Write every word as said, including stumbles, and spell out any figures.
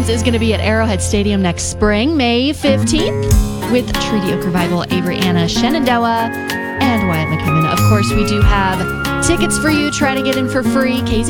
Jones is going to be at Arrowhead Stadium next spring, May fifteenth, with Treaty Oak Revival, Avery Anna, Shenandoah, and Wyatt McKibben. Of course, we do have tickets for you. Try to get in for free. K Z